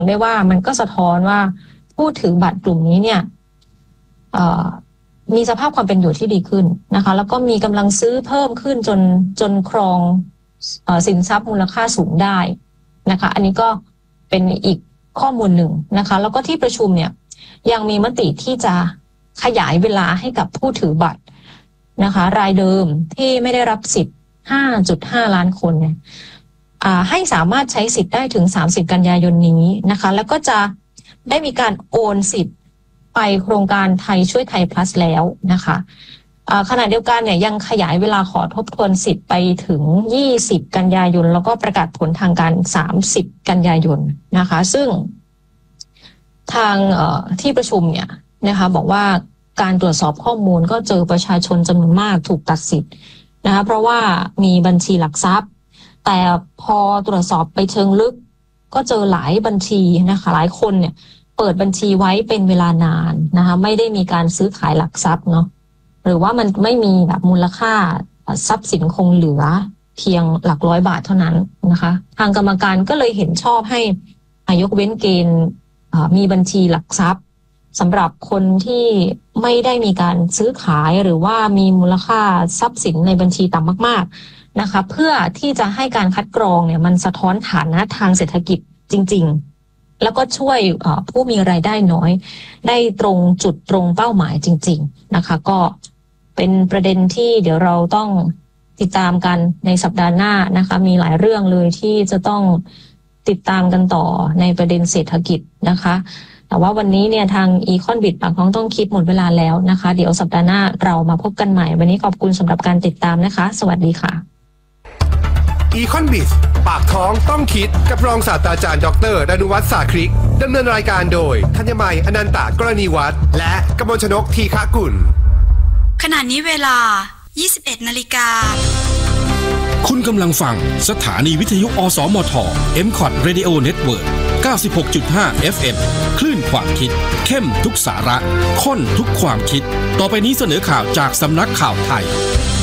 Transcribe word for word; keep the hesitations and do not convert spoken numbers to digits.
ได้ว่ามันก็สะท้อนว่าผู้ถือบัตรกลุ่มนี้เนี่ยมีสภาพความเป็นอยู่ที่ดีขึ้นนะคะแล้วก็มีกำลังซื้อเพิ่มขึ้นจนจนครองสินทรัพย์มูลค่าสูงได้นะคะอันนี้ก็เป็นอีกข้อมูลหนึ่งนะคะแล้วก็ที่ประชุมเนี่ยยังมีมติที่จะขยายเวลาให้กับผู้ถือบัตรนะคะรายเดิมที่ไม่ได้รับสิทธิ์ ห้าจุดห้า ล้านคนเนี่ยให้สามารถใช้สิทธิ์ได้ถึงสามสิบกันยายนนี้นะคะแล้วก็จะได้มีการโอนสิทธิ์ไปโครงการไทยช่วยไทย plus แล้วนะคะขณะเดียวกันเนี่ยยังขยายเวลาขอทบทวนสิทธิ์ไปถึงยี่สิบกันยายนแล้วก็ประกาศผลทางการสามสิบกันยายนนะคะซึ่งทางที่ประชุมเนี่ยนะคะบอกว่าการตรวจสอบข้อมูลก็เจอประชาชนจำนวนมากถูกตัดสิทธิ์นะคะเพราะว่ามีบัญชีหลักทรัพย์แต่พอตรวจสอบไปเชิงลึกก็เจอหลายบัญชีนะคะหลายคนเนี่ยเปิดบัญชีไว้เป็นเวลานานนะคะไม่ได้มีการซื้อขายหลักทรัพย์เนาะหรือว่ามันไม่มีแบบมูลค่าทรัพย์สินคงเหลือเพียงหลักร้อยบาทเท่านั้นนะคะทางกรรมการก็เลยเห็นชอบให้ยกเว้นเกณฑ์มีบัญชีหลักทรัพย์สำหรับคนที่ไม่ได้มีการซื้อขายหรือว่ามีมูลค่าทรัพย์สินในบัญชีต่ำมากๆนะคะเพื่อที่จะให้การคัดกรองเนี่ยมันสะท้อนฐานะทางเศรษฐกิจจริงๆแล้วก็ช่วยผู้มีรายได้น้อยได้ตรงจุดตรงเป้าหมายจริงๆนะคะก็เป็นประเด็นที่เดี๋ยวเราต้องติดตามกันในสัปดาห์หน้านะคะมีหลายเรื่องเลยที่จะต้องติดตามกันต่อในประเด็นเศรษฐกิจนะคะแต่ว่าวันนี้เนี่ยทาง Econ-Bit ปากท้องต้องคิดหมดเวลาแล้วนะคะเดี๋ยวสัปดาห์หน้าเรามาพบกันใหม่วันนี้ขอบคุณสำหรับการติดตามนะคะสวัสดีค่ะ Econ-Bit ปากท้องต้องคิดกับรองศาสตราจารย์ดรดนุวัฒน์สาคริกดำเนินรายการโดยธัญมัยอนันตกรณีวัฒน์และกมลชนกทีฆกุลขณะนี้เวลา ยี่สิบเอ็ดนาฬิกาคุณกำลังฟังสถานีวิทยุอสมท เอ็ม คอท Radio Network เก้าสิบหกจุดห้า เอฟ เอ็ม คลื่นความคิดเข้มทุกสาระข้นทุกความคิดต่อไปนี้เสนอข่าวจากสำนักข่าวไทย